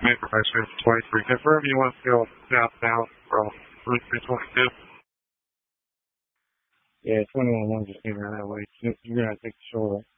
Professor 23. Confirm you want to go southbound from Route 322. Yeah, 21 just came around that way. You're going to take the shore.